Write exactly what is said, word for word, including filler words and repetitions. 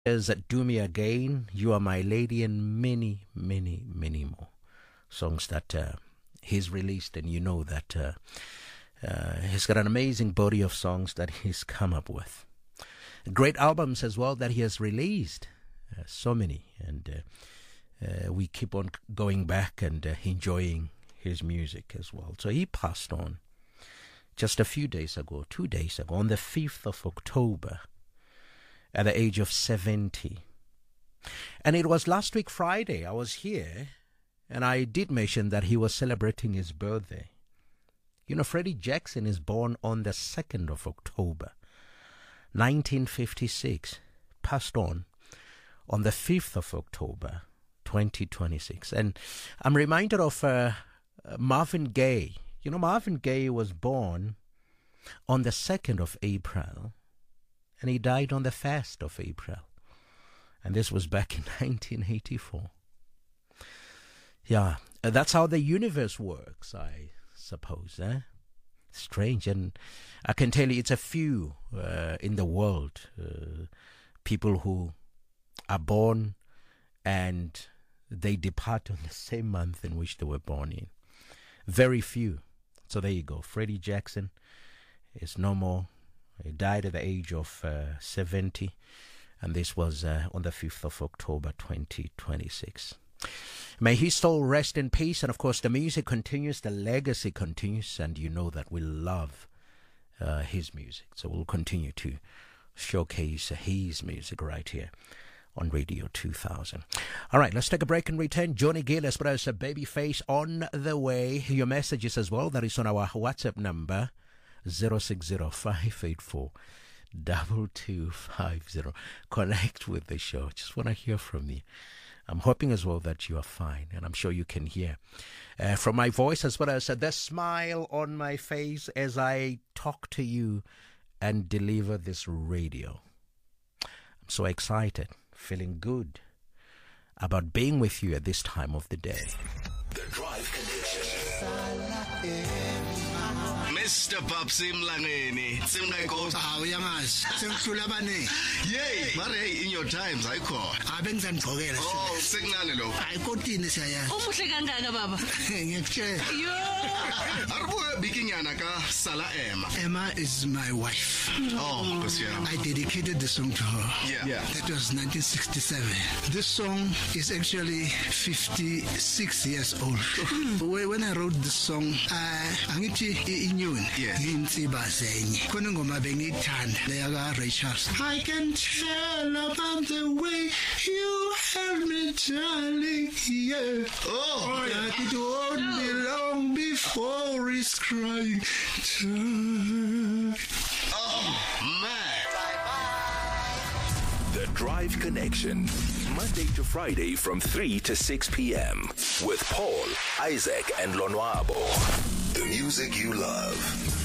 Is Do Me Again, You Are My Lady, and many, many, many more songs that uh, he's released. And you know that uh, uh, he's got an amazing body of songs that he's come up with. Great albums as well that he has released. Uh, so many. And uh, uh, we keep on going back and uh, enjoying his music as well. So he passed on just a few days ago, two days ago, on the fifth of October, at the age of seventy. And it was last week Friday, I was here, and I did mention that he was celebrating his birthday. You know, Freddie Jackson is born on the second of October, nineteen fifty-six, passed on on the fifth of October, twenty twenty-six. And I'm reminded of uh, Marvin Gaye. You know, Marvin Gaye was born on the second of April, and he died on the first of April. And this was back in nineteen eighty-four. Yeah, that's how the universe works, I suppose. Eh? Strange. And I can tell you it's a few uh, in the world, uh, people who are born and they depart on the same month in which they were born in. Very few. So there you go. Freddie Jackson is no more. He died at the age of uh, seventy, and this was uh, on the fifth of October, twenty twenty-six. May he still rest in peace, and of course the music continues, the legacy continues, and you know that we love uh, his music. So we'll continue to showcase his music right here on Radio two thousand. All right, let's take a break and return. Johnny Gillis, but as a Babyface on the way. Your messages as well, that is on our WhatsApp number, zero six zero five eight four two two five zero. Connect with the show. Just want to hear from you. I'm hoping as well that you are fine, and I'm sure you can hear uh, from my voice as well as uh, the smile on my face as I talk to you and deliver this radio. I'm so excited, feeling good about being with you at this time of the day. The Drive Connection. Mister Babsi Mlangeni, Simnayko. Ah, uyangazi. Senghlula abaningi. Yay, mare in your times ayikho. Abengizanigqokela. Oh, sekunane lo. Hayi kotini siya. Umuhle kangaka baba. Ngiyakutshela. Yo. Arbuye bikinyana ka Sala Emma. Emma is my wife. Oh, Nkosi I dedicated the song to her. Yeah. yeah. That was nineteen sixty-seven. This song is actually fifty-six years old. When I wrote this song, uh, angithi inyoni ngintsiba zenye. Khona ingoma bengiyithanda leya ka Ray Charles. I can tell about the way you held me, darling. Yeah. Oh, that it won't be long before it's crying time. Oh, man. The Drive Connection, Monday to Friday from three to six p.m. with Paul, Isaac, and Lonwabo. The music you love.